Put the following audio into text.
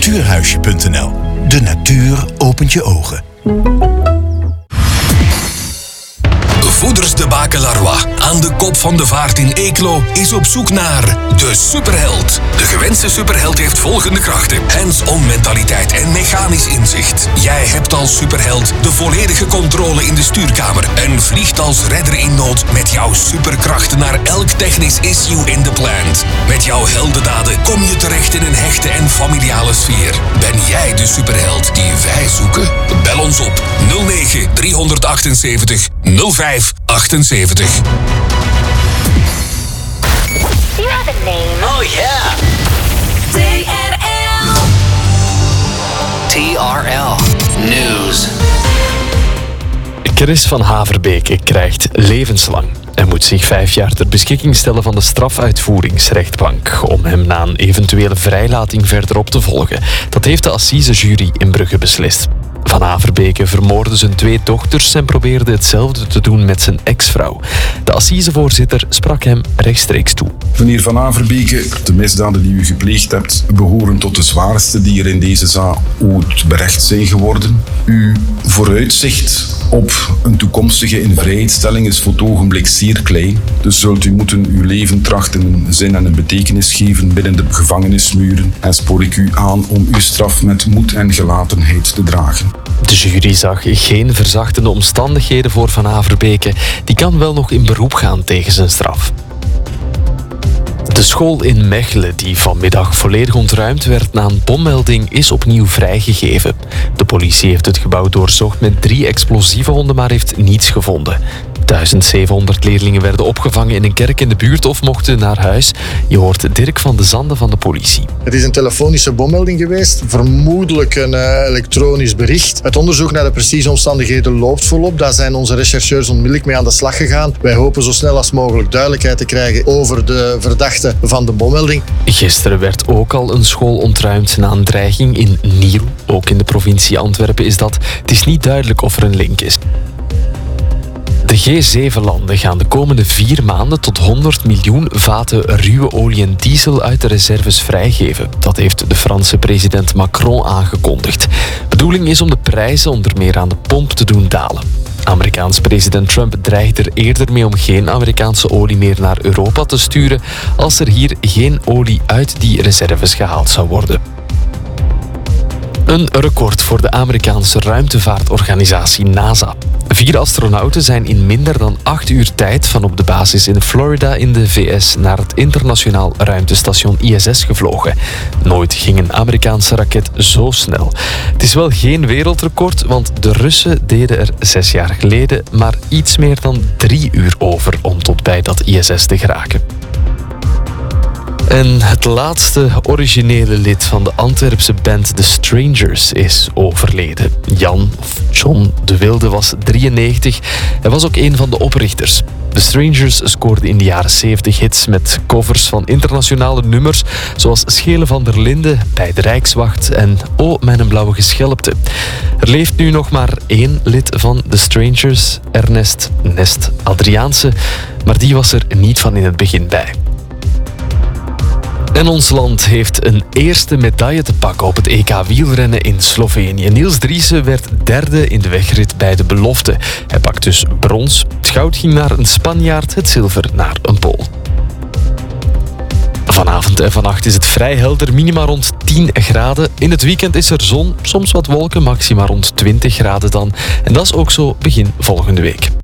Natuurhuisje.nl. De natuur opent je ogen. Voeders de Bakelarrois, aan de kop van de vaart in Eeklo, is op zoek naar de superheld. De gewenste superheld heeft volgende krachten: hands-on mentaliteit en mechanisch inzicht. Jij hebt als superheld de volledige controle in de stuurkamer en vliegt als redder in nood met jouw superkrachten naar elk technisch issue in de plant. Met jouw heldendaden kom je terecht in een hechte en familiale sfeer. Ben jij de superheld die wij zoeken? Bel ons op 09 378 05 78. You have a name. Oh yeah. TRL News. Chris van Haverbeke krijgt levenslang en moet zich 5 jaar ter beschikking stellen van de strafuitvoeringsrechtbank om hem na een eventuele vrijlating verderop te volgen. Dat heeft de assisejury in Brugge beslist. Van Haverbeke vermoordde zijn 2 dochters en probeerde hetzelfde te doen met zijn ex-vrouw. De assisevoorzitter sprak hem rechtstreeks toe. Meneer Van Haverbeke, de misdaden die u gepleegd hebt behoren tot de zwaarste die er in deze zaak ooit berecht zijn geworden. Uw vooruitzicht op een toekomstige invrijheidstelling is voor het ogenblik zeer klein. Dus zult u moeten uw leven trachten een zin en een betekenis geven binnen de gevangenismuren en spoor ik u aan om uw straf met moed en gelatenheid te dragen. De jury zag geen verzachtende omstandigheden voor Van Haverbeke. Die kan wel nog in beroep gaan tegen zijn straf. De school in Mechelen, die vanmiddag volledig ontruimd werd na een bommelding, is opnieuw vrijgegeven. De politie heeft het gebouw doorzocht met 3 explosieve honden, maar heeft niets gevonden. 1700 leerlingen werden opgevangen in een kerk in de buurt of mochten naar huis. Je hoort Dirk van de Zande van de politie. Het is een telefonische bommelding geweest, vermoedelijk een elektronisch bericht. Het onderzoek naar de precieze omstandigheden loopt volop. Daar zijn onze rechercheurs onmiddellijk mee aan de slag gegaan. Wij hopen zo snel als mogelijk duidelijkheid te krijgen over de verdachte van de bommelding. Gisteren werd ook al een school ontruimd na een dreiging in Niel. Ook in de provincie Antwerpen is dat. Het is niet duidelijk of er een link is. De G7-landen gaan de komende 4 maanden tot 100 miljoen vaten ruwe olie en diesel uit de reserves vrijgeven. Dat heeft de Franse president Macron aangekondigd. De bedoeling is om de prijzen onder meer aan de pomp te doen dalen. Amerikaans president Trump dreigt er eerder mee om geen Amerikaanse olie meer naar Europa te sturen als er hier geen olie uit die reserves gehaald zou worden. Een record voor de Amerikaanse ruimtevaartorganisatie NASA. 4 astronauten zijn in minder dan 8 uur tijd van op de basis in Florida in de VS naar het internationaal ruimtestation ISS gevlogen. Nooit ging een Amerikaanse raket zo snel. Het is wel geen wereldrecord, want de Russen deden er 6 jaar geleden maar iets meer dan 3 uur over om tot bij dat ISS te geraken. En het laatste originele lid van de Antwerpse band The Strangers is overleden. Jan, of John de Wilde, was 93. Hij was ook een van de oprichters. The Strangers scoorden in de jaren 70 hits met covers van internationale nummers zoals Schelen van der Linde, Bij de Rijkswacht en O, mijn blauwe geschelpte. Er leeft nu nog maar 1 lid van The Strangers, Ernest Nest Adriaanse, maar die was er niet van in het begin bij. En ons land heeft een eerste medaille te pakken op het EK wielrennen in Slovenië. Niels Driessen werd 3e in de wegrit bij de belofte. Hij pakt dus brons. Het goud ging naar een Spanjaard, het zilver naar een Pool. Vanavond en vannacht is het vrij helder, minima rond 10 graden. In het weekend is er zon, soms wat wolken, maxima rond 20 graden dan. En dat is ook zo begin volgende week.